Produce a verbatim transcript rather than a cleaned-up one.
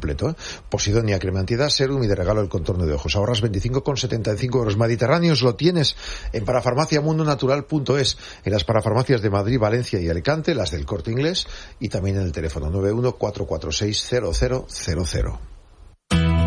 completo, ¿eh? Posidonia, crema antiedad, serum y de regalo el contorno de ojos. Ahorras veinticinco con setenta y cinco euros. Mediterráneos lo tienes en parafarmacia mundo natural punto es, en las parafarmacias de Madrid, Valencia y Alicante, las del Corte Inglés, y también en el teléfono nueve uno cuatro cuatro seis cero cero cero cero.